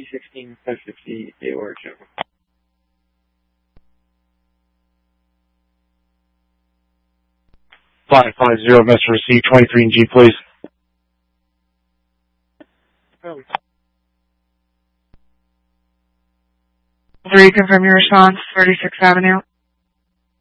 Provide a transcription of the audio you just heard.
316 550 AOR General. 550, message received, 23 and G, please. Oh. 3, confirm your response, 36th Avenue.